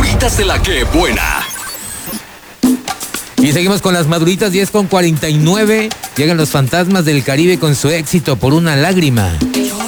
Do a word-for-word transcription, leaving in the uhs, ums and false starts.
maduritas de la que buena. Y seguimos con las maduritas, diez con cuarenta y nueve. Llegan los Fantasmas del Caribe con su éxito Por una lágrima.